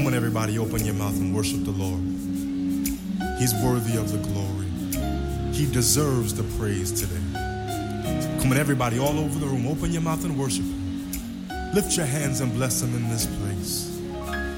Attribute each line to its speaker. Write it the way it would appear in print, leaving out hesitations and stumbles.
Speaker 1: on, everybody, open your mouth and worship the Lord. He's worthy of the glory. He deserves the praise today. Come on, everybody, all over the room, open your mouth and worship Him. Lift your hands and bless Him in this place.